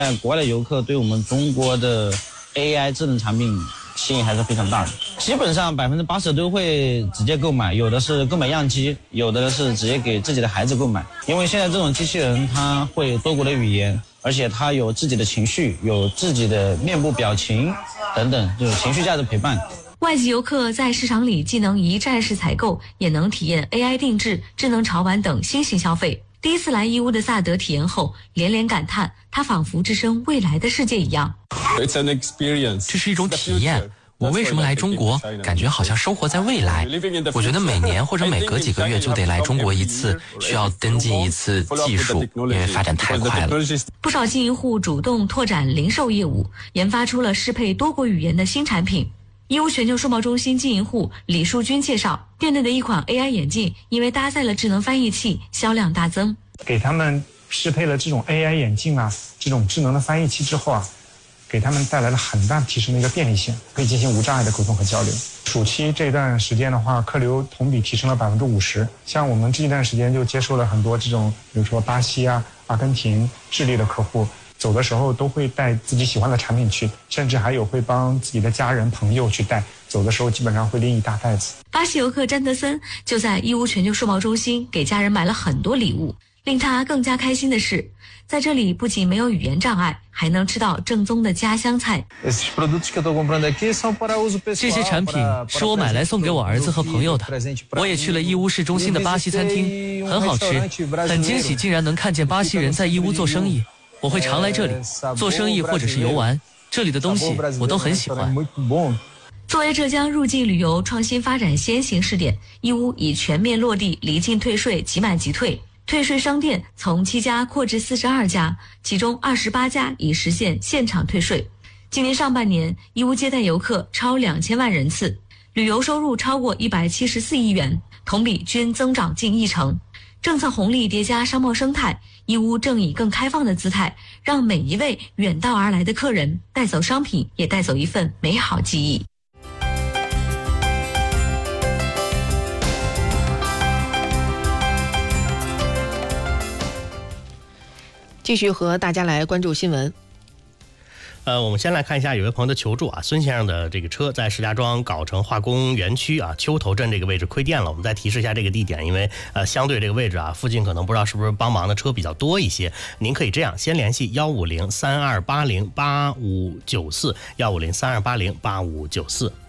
国外的游客对我们中国的 AI 智能产品吸引还是非常大的，基本上80%都会直接购买，有的是购买样机，有的是直接给自己的孩子购买。因为现在这种机器人它会多国的语言，而且它有自己的情绪，有自己的面部表情等等，就是情绪价值陪伴。 外籍游客在市场里既能一站式采购，也能体验 AI 定制、智能潮玩等新型消费。第一次来义乌的萨德体验后，连连感叹，他仿佛置身未来的世界一样。 这是一种体验。我为什么来中国？感觉好像生活在未来。我觉得每年或者每隔几个月就得来中国一次，需要登记一次技术，因为发展太快了。 不少经营户主动拓展零售业务，研发出了适配多国语言的新产品。义乌全球数贸中心经营户李树军介绍，店内的一款 AI 眼镜因为搭载了智能翻译器，销量大增。 给他们适配了这种 AI 眼镜啊，这种智能的翻译器之后啊，给他们带来了很大提升的一个便利性，可以进行无障碍的沟通和交流。暑期这段时间的话，客流同比提升了50%。像我们这一段时间就接受了很多这种，比如说巴西啊、阿根廷、智利的客户。走的时候都会带自己喜欢的产品去，甚至还有会帮自己的家人朋友去带，走的时候基本上会拎一大袋子。 巴西游客詹德森就在义乌全球数贸中心给家人买了很多礼物。令他更加开心的是，在这里不仅没有语言障碍，还能吃到正宗的家乡菜。 这些产品是我买来送给我儿子和朋友的。我也去了义乌市中心的巴西餐厅，很好吃，很惊喜，竟然能看见巴西人在义乌做生意。我会常来这里做生意或者是游玩，这里的东西我都很喜欢。 作为浙江入境旅游创新发展先行试点，义乌已全面落地离境退税即买即退，退税商店从7家扩至42家，其中28家已实现现场退税。今年上半年，义乌接待游客超2000万人次，旅游收入超过174亿元，同比均增长近1成。政策红利叠加商贸生态，义乌正以更开放的姿态，让每一位远道而来的客人带走商品，也带走一份美好记忆。 继续和大家来关注新闻。 我们先来看一下，有位朋友的求助啊，孙先生的这个车在石家庄藁城化工园区啊丘头镇这个位置亏电了。我们再提示一下这个地点，因为相对这个位置啊，附近可能不知道是不是帮忙的车比较多一些。您可以这样，先联系150-3280-8594，150-3280-8594。